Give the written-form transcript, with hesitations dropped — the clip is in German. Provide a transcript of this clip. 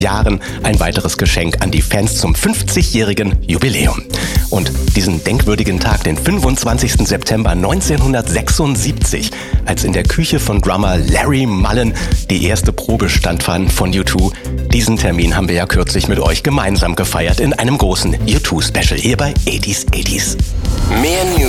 Jahren ein weiteres Geschenk an die Fans zum 50-jährigen Jubiläum. Und diesen denkwürdigen Tag, den 25. September 1976, als in der Küche von Drummer Larry Mullen die erste Probe stattfand von U2, diesen Termin haben wir ja kürzlich mit euch gemeinsam gefeiert in einem großen U2-Special hier bei 80s. Mehr News